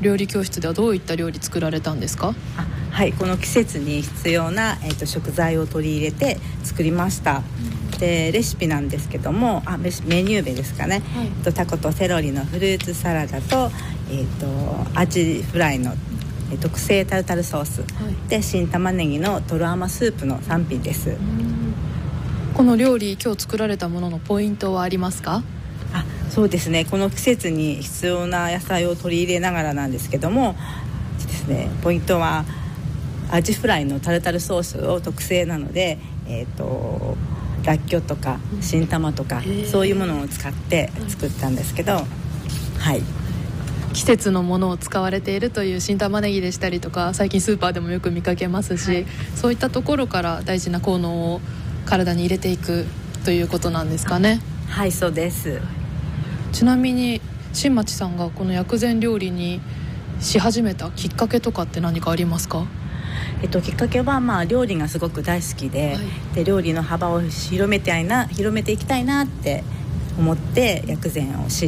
料理教室ではどういった料理作られたんですか？ はい、この季節に必要な、食材を取り入れて作りました。でレシピなんですけども、メニュー名ですかね、タコとセロリのフルーツサラダと、アジフライの特製タルタルソース、で新玉ねぎのとろ甘スープの3品です。 この料理今日作られたもののポイントはありますか？ そうですね、この季節に必要な野菜を取り入れながらなんですけどもですね、ポイントはアジフライのタルタルソースを特製なので、らっきょうとか新玉とか、そういうものを使って作ったんですけど、 季節のものを使われているという新玉ねぎでしたりとか、最近スーパーでもよく見かけますし、そういったところから大事な効能を体に入れていくということなんですかね。 はい、そうです。 ちなみに新町さんがこの薬膳料理にし始めたきっかけとかって何かありますか？ きっかけは、料理がすごく大好きで、で料理の幅を広めていきたいなって思って薬膳を知って、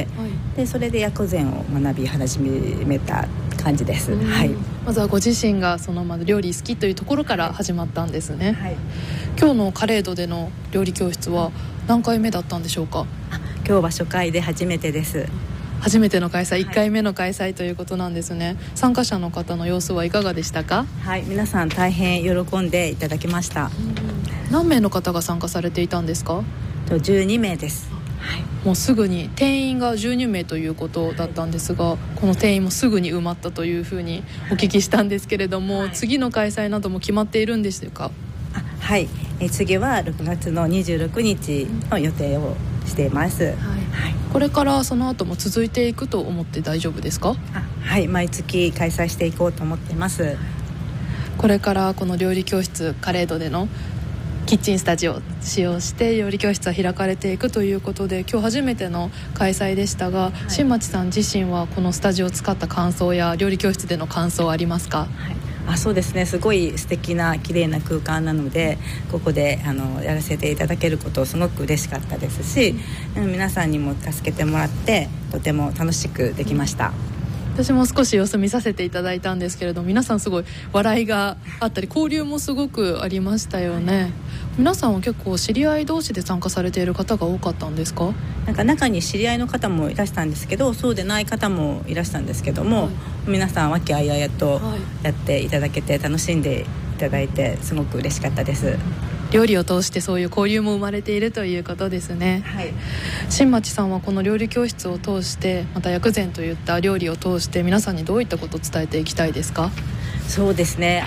でそれで薬膳を学び始めた感じです。 まずはご自身が料理好きというところから始まったんですね。今日のカレードでの料理教室は何回目だったんでしょうか？ 今日は初回で初めてです。 初めての開催、1回目の開催ということなんですね。参加者の方の様子はいかがでしたか？ 皆さん大変喜んでいただきました。 何名の方が参加されていたんですか ？12名です。 もうすぐに定員が12名ということだったんですが、この定員もすぐに埋まったというふうにお聞きしたんですけれども、次の開催なども決まっているんでしょうか？ 次は6月の26日の予定をしています。 これからその後も続いていくと思って大丈夫ですか？ 毎月開催していこうと思っています。 これからこの料理教室カレードでのキッチンスタジオを使用して料理教室は開かれていくということで、今日初めての開催でしたが、新町さん自身はこのスタジオを使った感想や料理教室での感想はありますか？ そうですね、すごい素敵な綺麗な空間なので、ここでやらせていただけることすごく嬉しかったですし、皆さんにも助けてもらってとても楽しくできました。 私も少し様子見させていただいたんですけれど、皆さんすごい笑いがあったり交流もすごくありましたよね。皆さんは結構知り合い同士で参加されている方が多かったんですか？ 中に知り合いの方もいらしたんですけど、そうでない方もいらしたんですけども、皆さん和気あいあいとやっていただけて楽しんでいただいてすごく嬉しかったです。 料理を通してそういう交流も生まれているということですね。新町さんはこの料理教室を通して、また薬膳といった料理を通して皆さんにどういったことを伝えていきたいですか？ そうですね、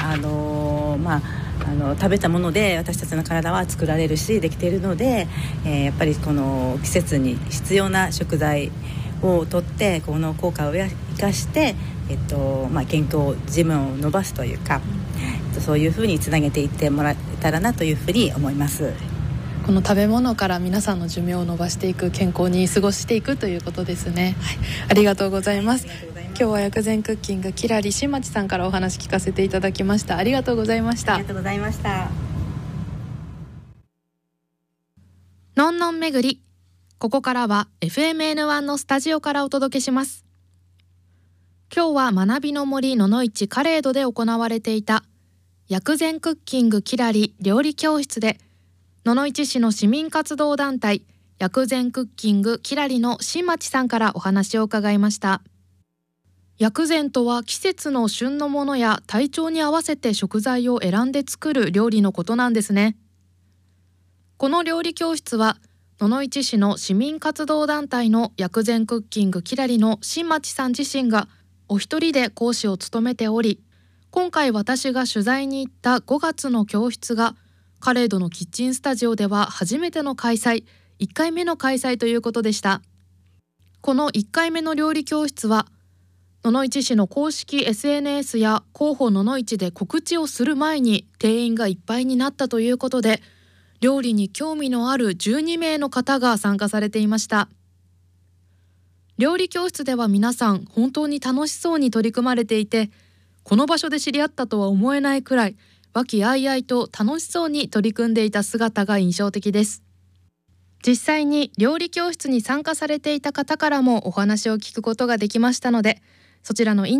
食べたもので私たちの体は作られるしできているので、やっぱりこの季節に必要な食材をとってこの効果を生かして、健康寿命を伸ばすというか、そういうふうにつなげていってもらえたらなというふうに思います。 この食べ物から皆さんの寿命を伸ばしていく、健康に過ごしていくということですね。ありがとうございます。今日は薬膳クッキングキラリ新町さんからお話聞かせていただきました。ありがとうございました。 ありがとうございました。 のんのん巡り、ここからは FMN1 のスタジオからお届けします。今日は学びの森ののいちカレードで行われていた薬膳クッキングキラリ料理教室で、野々市市の市民活動団体薬膳クッキングキラリの新町さんからお話を伺いました。薬膳とは季節の旬のものや体調に合わせて食材を選んで作る料理のことなんですね。この料理教室は野々市市の市民活動団体の薬膳クッキングキラリの新町さん自身がお一人で講師を務めており、今回私が取材に行った5月の教室がカレードのキッチンスタジオでは初めての開催、1回目の開催ということでした。この1回目の料理教室は野々市市の公式 SNS や広報野々市で告知をする前に定員がいっぱいになったということで、料理に興味のある12名の方が参加されていました。料理教室では皆さん本当に楽しそうに取り組まれていて、この場所で知り合ったとは思えないくらい和気あいあいと楽しそうに取り組んでいた姿が印象的です。実際に料理教室に参加されていた方からもお話を聞くことができましたので、 そちらのイン